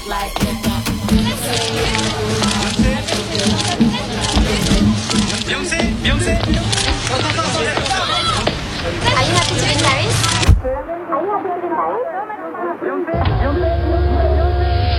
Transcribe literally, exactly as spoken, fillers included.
Beyonce, Beyonce. Are you happy to be in Paris? Are you happy to be in Paris? Beyonce.